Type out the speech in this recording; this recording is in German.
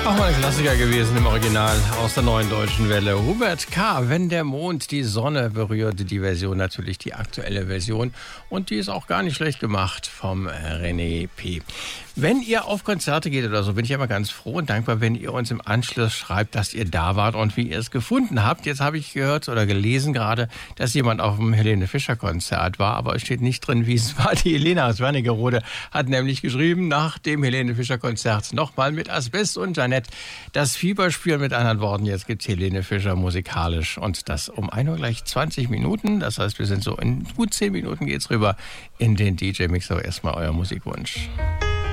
Auch mal ein Klassiker gewesen im Original aus der Neuen Deutschen Welle. Hubert K., wenn der Mond die Sonne berührte, die Version natürlich die aktuelle Version. Und die ist auch gar nicht schlecht gemacht vom René P. Wenn ihr auf Konzerte geht oder so, bin ich immer ganz froh und dankbar, wenn ihr uns im Anschluss schreibt, dass ihr da wart und wie ihr es gefunden habt. Jetzt habe ich gehört oder gelesen gerade, dass jemand auf dem Helene Fischer Konzert war, aber es steht nicht drin, wie es war. Die Helena aus Wernigerode hat nämlich geschrieben, nach dem Helene Fischer Konzert nochmal mit Asbest und Jeanette das Fieberspiel, mit anderen Worten. Jetzt gibt's Helene Fischer musikalisch und das um 1 Uhr gleich 20 Minuten. Das heißt, wir sind so in gut 10 Minuten geht's rüber in den DJ-Mix. Aber erstmal euer Musikwunsch.